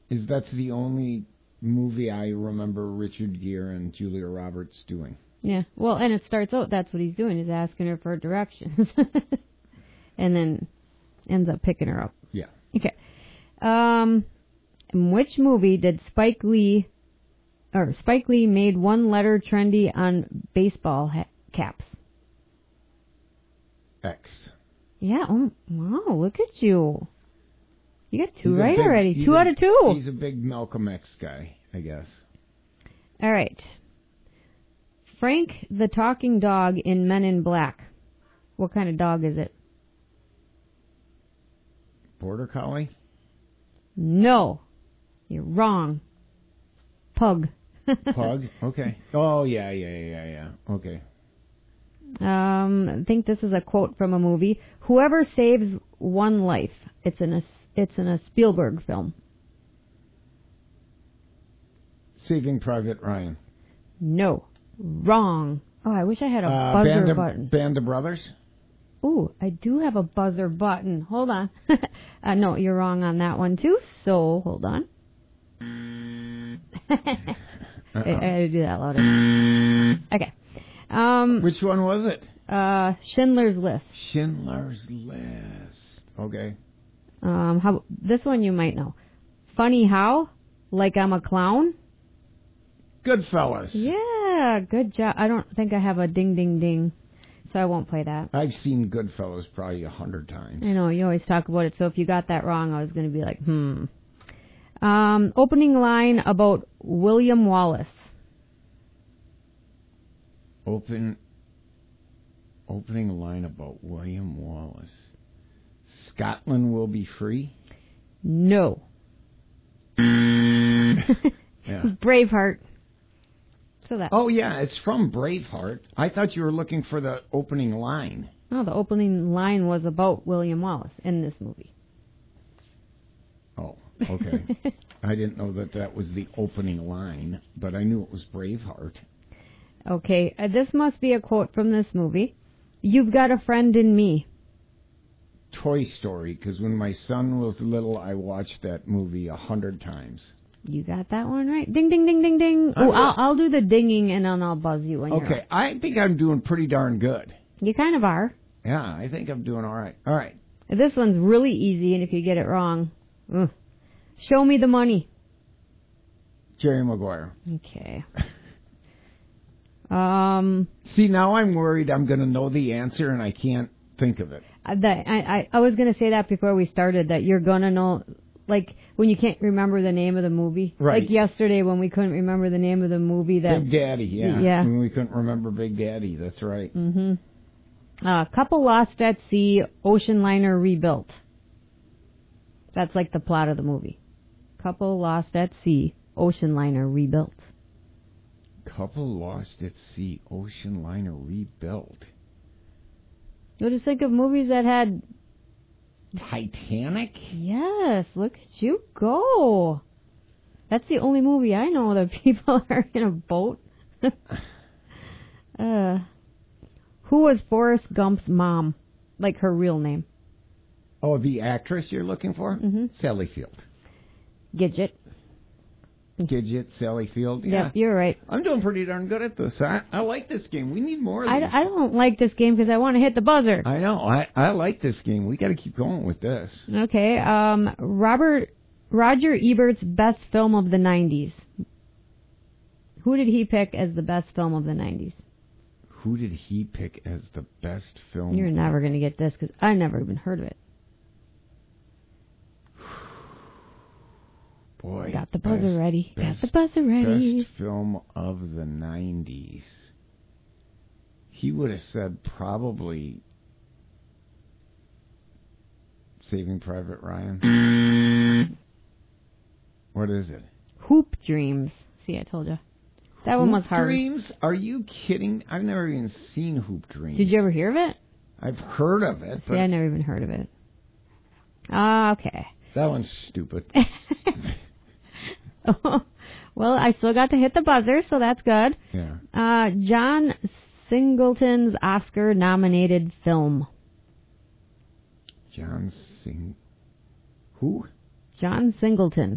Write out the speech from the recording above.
That's the only movie I remember Richard Gere and Julia Roberts doing. Yeah. Well, and it starts out, that's what he's doing, is asking her for directions. And then ends up picking her up. Yeah. Okay. In which movie did Spike Lee made one letter trendy on baseball caps? X. Yeah. Oh, wow. Look at you. You got two right already. 2 out of 2. He's a big Malcolm X guy, I guess. All right. Frank the talking dog in Men in Black. What kind of dog is it? Border Collie? No. You're wrong. Pug. Pug? Okay. Oh, yeah. Okay. I think this is a quote from a movie. Whoever saves one life. It's in a Spielberg film. Saving Private Ryan. No. Wrong. Oh, I wish I had a buzzer button. Band of Brothers? Ooh, I do have a buzzer button. Hold on. No, you're wrong on that one too, so hold on. I had to do that louder. Okay. Which one was it? Schindler's List. Schindler's List. Okay. This one you might know. Funny How? Like I'm a Clown? Goodfellas. Yeah, good job. I don't think I have a ding, ding, ding, so I won't play that. I've seen Goodfellas probably 100 times. I know, you always talk about it, so if you got that wrong, I was going to be like, Opening line about William Wallace. Opening line about William Wallace. Scotland will be free? No. Yeah. Braveheart. So that. Oh, yeah, it's from Braveheart. I thought you were looking for the opening line. No, the opening line was about William Wallace in this movie. Oh, okay. I didn't know that was the opening line, but I knew it was Braveheart. Okay, this must be a quote from this movie. You've got a friend in me. Toy Story, because when my son was little, I watched that movie 100 times. You got that one right. Ding, ding, ding, ding, ding. Oh, I'll do the dinging, and then I'll buzz you when you're okay, I think I'm doing pretty darn good. You kind of are. Yeah, I think I'm doing all right. All right. This one's really easy, and if you get it wrong, show me the money. Jerry Maguire. Okay. See, now I'm worried I'm going to know the answer, and I can't think of it. I was going to say that before we started, that you're going to know, like, when you can't remember the name of the movie. Right. Like yesterday when we couldn't remember the name of the movie. Big Daddy, yeah. Yeah. When we couldn't remember Big Daddy, that's right. Mm-hmm. Couple lost at sea, ocean liner rebuilt. That's like the plot of the movie. Couple lost at sea, ocean liner rebuilt. Couple lost at sea, ocean liner rebuilt. You'll just think of movies that had... Titanic? Yes, look at you go. That's the only movie I know that people are in a boat. Who was Forrest Gump's mom? Like her real name. Oh, the actress you're looking for? Mm-hmm. Sally Field. Gidget. Sally Field. Yeah. Yep, you're right. I'm doing pretty darn good at this. I like this game. We need more of these. I don't like this game because I want to hit the buzzer. I know. I like this game. We got to keep going with this. Okay. Roger Ebert's best film of the 90s. Who did he pick as the best film of the 90s? Who did he pick as the best film? You're never going to get this because I never even heard of it. Boy, got the buzzer ready. Got the buzzer ready. Best film of the 90s. He would have said probably Saving Private Ryan. What is it? Hoop Dreams. See, I told you. That one was hard. Hoop Dreams? Are you kidding? I've never even seen Hoop Dreams. Did you ever hear of it? I've heard of it. But see, I never even heard of it. Okay. That one's stupid. Well, I still got to hit the buzzer, so that's good. Yeah. John Singleton's Oscar-nominated film. Who? John Singleton.